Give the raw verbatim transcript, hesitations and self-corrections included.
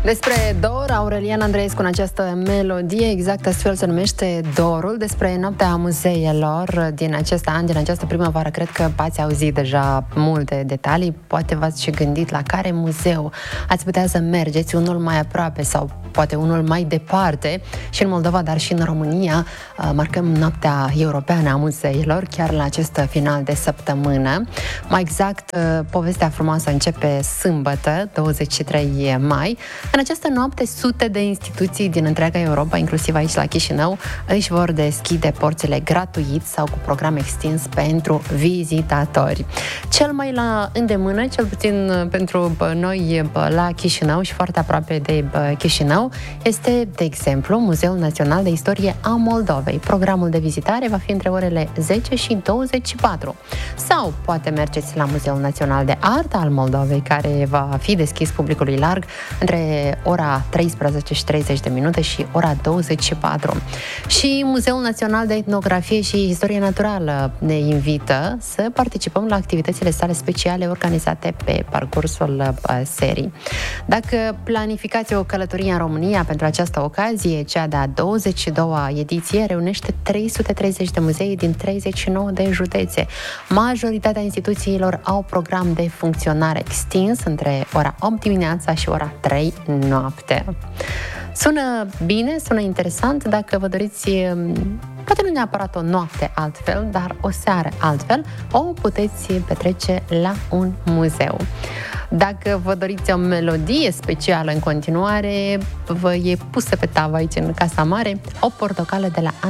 Despre Dor, Aurelian Andreescu în această melodie, exact astfel se numește Dorul, despre noaptea muzeelor din acest an, din această primăvară. Cred că ați auzit deja multe detalii, poate v-ați și gândit la care muzeu ați putea să mergeți, unul mai aproape sau poate unul mai departe. Și în Moldova, dar și în România, marcăm noaptea europeană a muzeilor, chiar la acest final de săptămână. Mai exact, povestea frumoasă începe sâmbătă, douăzeci și trei mai. În această noapte, sute de instituții din întreaga Europa, inclusiv aici la Chișinău, își vor deschide porțile gratuit sau cu program extins pentru vizitatori. Cel mai la îndemână, cel puțin pentru noi la Chișinău și foarte aproape de Chișinău, este, de exemplu, Muzeul Național de Istorie a Moldovei. Programul de vizitare va fi între orele zece și douăzeci și patru. Sau poate mergeți la Muzeul Național de Artă al Moldovei, care va fi deschis publicului larg între ora treisprezece și treizeci de minute și ora douăzeci și patru. Și Muzeul Național de Etnografie și Istorie Naturală ne invită să participăm la activitățile sale speciale organizate pe parcursul serii. Dacă planificați o călătorie în România pentru această ocazie, cea de-a douăzeci și doua ediție reunește trei sute treizeci de muzee din treizeci și nouă de județe. Majoritatea instituțiilor au program de funcționare extins între ora opt dimineața și ora trei noapte. Sună bine, sună interesant. Dacă vă doriți, poate nu neapărat o noapte altfel, dar o seară altfel, o puteți petrece la un muzeu. Dacă vă doriți o melodie specială în continuare, vă e pusă pe tavă aici în Casa Mare, O portocală de la